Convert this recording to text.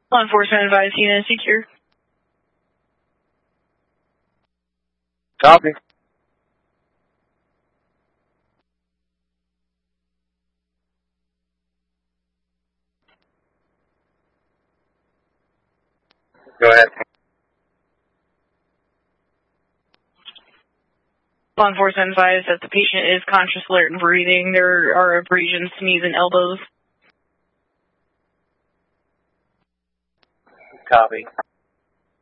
Law enforcement advised unit secure. Copy. Go ahead. Law enforcement advised that the patient is conscious, alert, and breathing. There are abrasions to knees and elbows. Copy.